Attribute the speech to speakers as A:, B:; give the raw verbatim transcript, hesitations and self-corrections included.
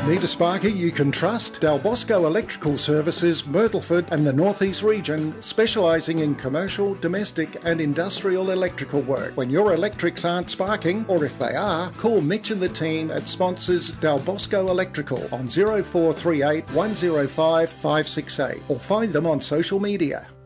A: Need a sparky you can trust? Del Bosco Electrical Services, Myrtleford and the North East region, specialising in commercial, domestic and industrial electrical work. When your electrics aren't sparking, or if they are, call Mitch and the team at sponsors Del Bosco Electrical on zero four three eight, one zero five, five six eight or find them on social media.